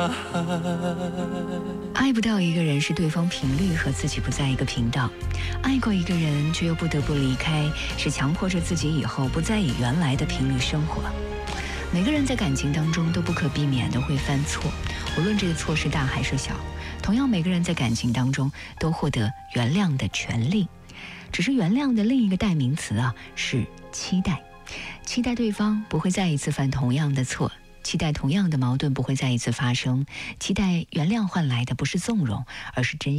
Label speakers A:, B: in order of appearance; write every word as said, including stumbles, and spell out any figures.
A: 爱不到一个人是对方频率和自己不在一个频道，爱过一个人却又不得不离开，是强迫着自己以后不再以原来的频率生活。每个人在感情当中都不可避免的会犯错，无论这个错是大还是小。同样，每个人在感情当中都获得原谅的权利，只是原谅的另一个代名词啊是期待，期待对方不会再一次犯同样的错，期待同样的矛盾不会再一次发生，期待原谅换来的不是纵容，而是真